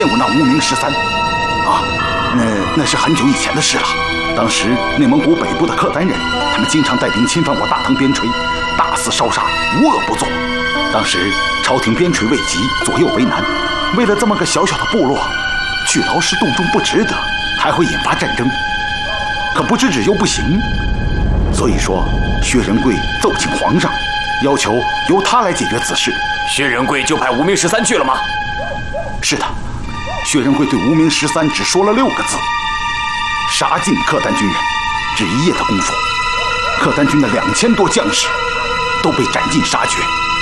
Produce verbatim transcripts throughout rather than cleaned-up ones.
过那无名十三。啊，那那是很久以前的事了。当时内蒙古北部的克丹人，他们经常带兵侵犯我大唐边陲，大肆烧杀，无恶不作。当时朝廷边陲未及，左右为难，为了这么个小小的部落，去劳师动众不值得，还会引发战争。可不制止又不行，所以说薛仁贵奏请皇上，要求由他来解决此事。 薛仁贵就派无名十三去了吗？ 是的，薛仁贵对无名十三只说了六个字：杀尽克丹军人。只一夜的功夫，克丹军的两千多将士都被斩尽杀绝。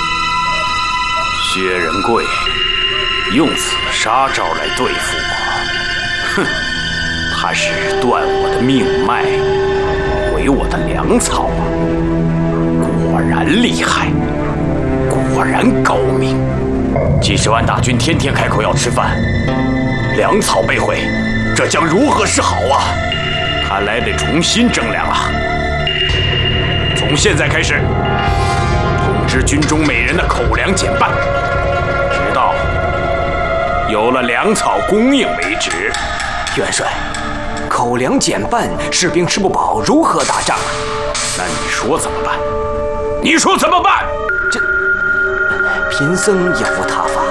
薛仁贵用此杀招来对付我，哼，他是断我的命脉，毁我的粮草啊！果然厉害，果然高明。几十万大军天天开口要吃饭，粮草被毁，这将如何是好啊？看来得重新征粮了。从现在开始，通知军中每人的口粮减半，直到有了粮草供应为止。 元帅，口粮减半，士兵吃不饱，如何打仗啊？ 那你说怎么办？你说怎么办？ 这贫僧也无他法。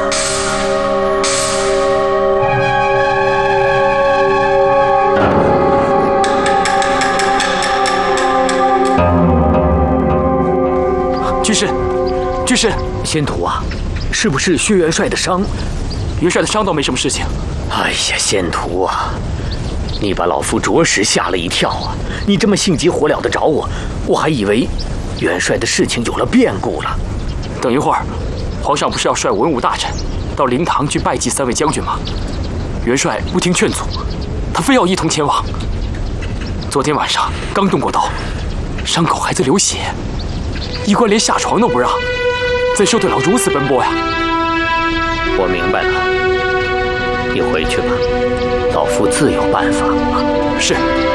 军师，军师，仙徒啊，是不是薛元帅的伤？元帅的伤倒没什么事情。 哎呀，仙徒啊，你把老夫着实吓了一跳啊！你这么性急火燎的找我，我还以为元帅的事情有了变故了。 等一会儿，皇上不是要率文武大臣到灵堂去拜祭三位将军吗？元帅不听劝阻，他非要一同前往。昨天晚上刚动过刀，伤口还在流血，医官连下床都不让，怎受得了如此奔波呀？ 我明白了，你回去吧，老夫自有办法。 是。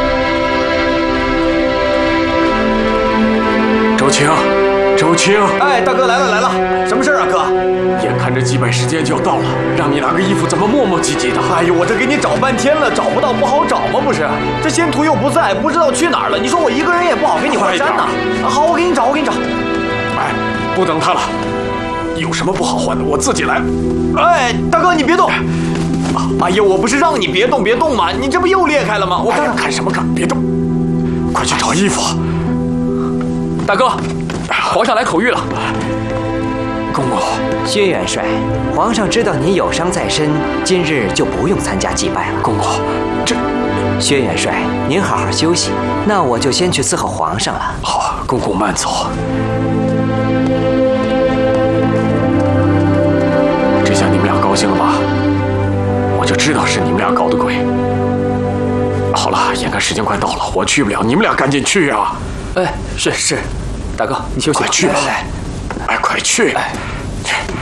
周青，周青， 哎，大哥来了来了，什么事啊，哥？ 眼看着祭拜时间就要到了，让你拿个衣服怎么磨磨唧唧的？ 哎呦，我这给你找半天了，找不到不好找吗？不是，这仙徒又不在，不知道去哪儿了。你说我一个人也不好给你还山呐。啊，好，我给你找，我给你找。 哎，不等他了，有什么不好还的，我自己来。 哎，大哥你别动。哎呀，我不是让你别动别动吗？你这不又裂开了吗？我看看、 哎、看什么看？别动，快去找衣服。 大哥，皇上来口谕了。 公公， 薛元帅，皇上知道你有伤在身，今日就不用参加祭拜了。 公公，这…… 薛元帅，您好好休息，那我就先去伺候皇上了。 好，公公慢走。这下你们俩高兴了吧？我就知道是你们俩搞的鬼。好了，眼看时间快到了，我去不了，你们俩赶紧去啊！ 哎，是是，大哥，你休息吧。 快去吧！ 来来来， 哎，快去！ 哎，